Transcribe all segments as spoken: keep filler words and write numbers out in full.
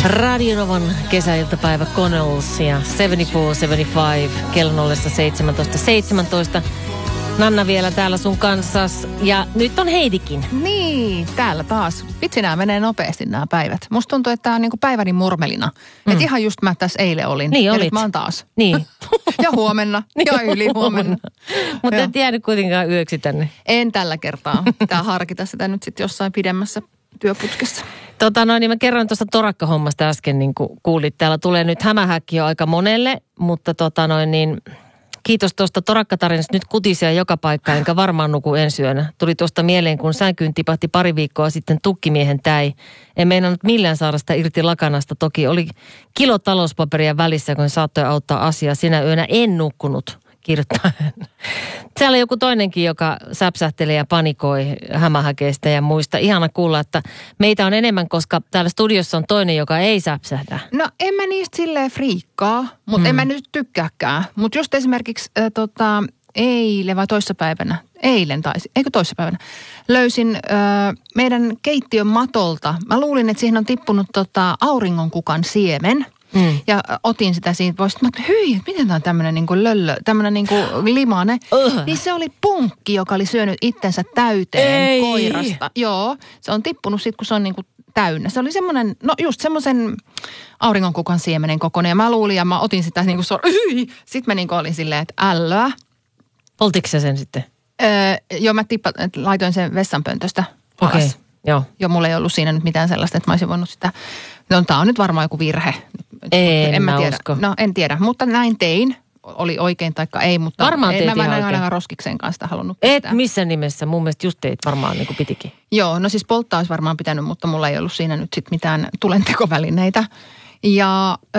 Radionovan kesäiltapäivä Connells ja seitsemänkymmentäneljä seitsemänkymmentäviisi kello nolla seitsemäntoista seitsemäntoista. Nanna vielä täällä sun kanssas ja nyt on Heidikin. Niin, täällä taas. Vitsi, nämä menee nopeasti nämä päivät. Musta tuntuu, että tämä on niinku päiväni murmelina. Mm. Että ihan just mä tässä eilen olin. Niin ja olit. nyt mä oon taas. Niin. ja huomenna. ja yli huomenna. Mutta et jäänyt kuitenkaan yöksi tänne. En tällä kertaa. Pitää harkita sitä nyt sitten jossain pidemmässä työputkessa. Tota noin, niin mä kerroin tuosta torakkahommasta äsken, niin kuin kuulit. Täällä tulee nyt hämähäkki jo aika monelle, mutta tota noin niin... Kiitos tuosta torakkatarinasta. Nyt kutisia joka paikkaan, enkä varmaan nuku ensi yönä. Tuli tuosta mieleen, kun sänkyyn tipahti pari viikkoa sitten tukkimiehen täi. En meinannut millään saada sitä irti lakanasta. Toki oli kilo talouspaperia välissä, kun saattoi auttaa asiaa. Sinä yönä en nukkunut, kirjoittaa. Siellä on joku toinenkin, joka säpsähtelee ja panikoi hämähäkeistä ja muista. Ihana kuulla, että meitä on enemmän, koska täällä studiossa on toinen, joka ei säpsähdä. No en mä niistä silleen friikkaa, mutta mm. en mä nyt tykkääkään. Mutta just esimerkiksi äh, tota, eilen vai toissapäivänä, eilen taisi, eikö toissapäivänä, löysin äh, meidän keittiön matolta. Mä luulin, että siihen on tippunut tota, auringonkukan siemen. Mm. Ja otin sitä siitä pois. Mä hyi, miten tää on tämmönen niinku löllö, tämmönen niinku limane. Uh. Niin se oli punkki, joka oli syönyt itsensä täyteen Ei. koirasta. Joo, se on tippunut sit, kun se on niinku täynnä. Se oli semmonen, no just semmoisen auringonkukan siemenen kokoinen. Ja mä luulin, ja mä otin sitä niinku sor... Hyi! Sitten mä niinku olin silleen, että ällöä. Poltitko sä sen sitten? Öö, joo, mä tippa, laitoin sen vessanpöntöstä alas. Okei, okay. Joo. Joo, mulla ei ollut siinä nyt mitään sellaista, että mä olisin voinut sitä... No tää on nyt varmaan joku virhe. En, en mä tiedä. Usko. No en tiedä, mutta näin tein. Oli oikein taikka ei, mutta varmaan en mä oikein. ainakaan roskiksen kanssa halunnut Et pistää. missään nimessä. Mun mielestä just teit varmaan niin kuin pitikin. Joo, no siis polttaa olisi varmaan pitänyt, mutta mulla ei ollut siinä nyt sit mitään tulentekovälineitä. Ja öö,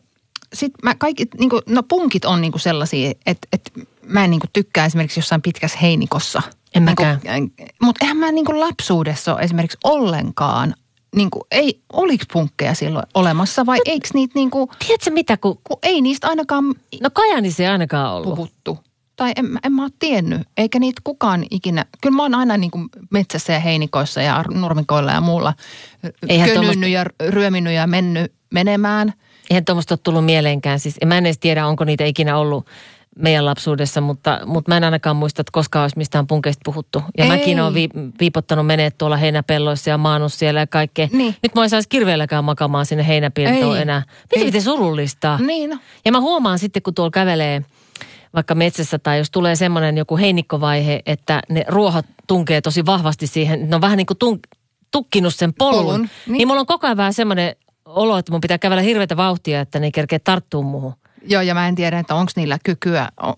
sit mä kaikki, niinku, no punkit on niinku sellaisia, että et mä en niinku tykkää esimerkiksi jossain pitkässä heinikossa. En mäkään. Niinku, mutta eihän mä niinku lapsuudessa ole esimerkiksi ollenkaan. Niin kuin, ei, oliko punkkeja silloin olemassa vai no, eikö niitä niin kuin... Tiedätkö mitä, kun... kun ei niistä ainakaan... No Kajaanissa ei ainakaan ollut. Puhuttu. Tai en, en mä ole tiennyt, eikä niitä kukaan ikinä... Kyllä mä oon aina niin kuin metsässä ja heinikoissa ja nurmikoilla ja muulla Eihän könynnyt tommoista... ja ryöminyt ja mennyt menemään. Eihän tuommoista ole tullut mieleenkään. Siis, mä en edes tiedä, onko niitä ikinä ollut meidän lapsuudessa, mutta, mutta mä en ainakaan muista, että koskaan olisi mistään punkeista puhuttu. Ja Ei. mäkin olen vi, viipottanut meneet tuolla heinäpelloissa ja maannut siellä ja kaikkea. Niin. Nyt mä en saisi kirveelläkään makamaan sinne heinäpeltoon enää. Miten miten surullista. Niin. Ja mä huomaan sitten, kun tuolla kävelee vaikka metsässä tai jos tulee semmoinen joku heinikkovaihe, että ne ruohot tunkee tosi vahvasti siihen. Ne on vähän niin kuin tunk, tukkinut sen polun. polun. Niin. niin mulla on koko ajan vähän semmoinen olo, että mun pitää kävellä hirveätä vauhtia, että ne ei kerkeä tarttua muuhun. Joo, ja mä en tiedä, että onko niillä kykyä,